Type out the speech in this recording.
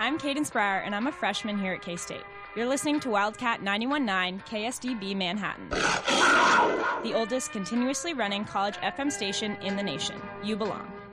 I'm Cadence Breyer, and I'm a freshman here at K-State. You're listening to Wildcat 91.9 KSDB Manhattan, the oldest continuously running college FM station in the nation. You belong.